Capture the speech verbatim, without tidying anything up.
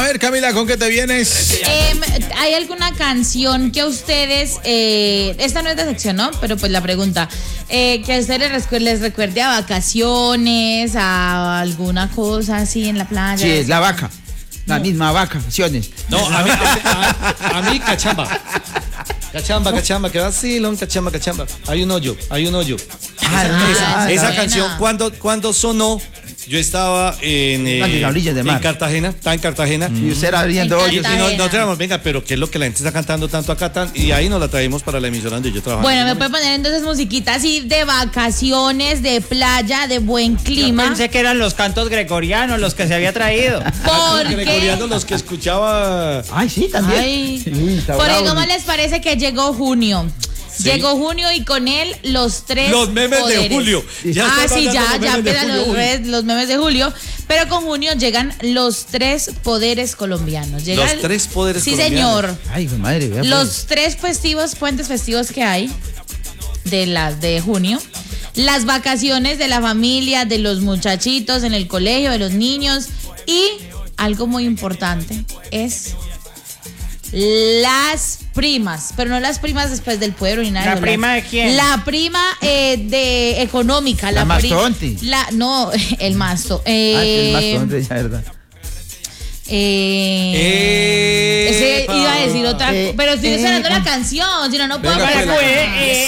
ver, Camila, ¿con qué te vienes? Eh, ¿Hay alguna canción que a ustedes, eh, esta no es de sección, ¿no? Pero pues la pregunta, eh, que a ustedes les, recuer- les recuerde a vacaciones, a alguna cosa así en la playa? Sí, es la vaca. La misma vaca, acciones. No, a mí, a, a- a mí cachamba. Cachamba, cachamba, que vacilón, cachamba, cachamba. Hay un hoyo, hay un hoyo. Ah, Esa, ah, esa buena. canción, cuando, cuando sonó, yo estaba en, eh, Ante las orillas del mar. en Cartagena, estaba en Cartagena. Y usted era abriendo En hoyos. Y no, Cartagena. no tenemos, venga, pero ¿qué es lo que la gente está cantando tanto acá? Tan, y ahí nos la traímos para la emisora donde yo trabajo. Bueno, me puede poner entonces musiquita así de vacaciones, de playa, de buen clima. Pensé que eran los cantos gregorianos los que se había traído. Gregoriano, Porque... los que escuchaba. Ay, sí, también. Ay, Uy, está por bravo. eso, ¿cómo les parece que llegó junio? Sí. Llegó junio y con él los tres Los memes de poderes. julio. Ya ah, estamos sí, hablando ya, de ya memes de empiezan julio, los, uy. red- los memes de julio. Pero con junio llegan los tres poderes colombianos. Llega Los el- tres poderes sí, colombianos. señor. Ay, pues madre, vea, pues. Los tres festivos, puentes festivos que hay de las de junio. Las vacaciones de la familia, de los muchachitos en el colegio, de los niños. Y algo muy importante es las primas, pero no las primas después del pueblo ni nada. ¿La de eso, prima las- de quién? La prima eh, de económica. La pri- mastodonte. La, no, el masto. Ah, es Eh, más tonto, ya, verdad. eh, ese Epa. iba a decir otra Eh, pero estoy eh, esperando eh. la canción, si no, no puedo Venga, hablar. pues, la- Eh,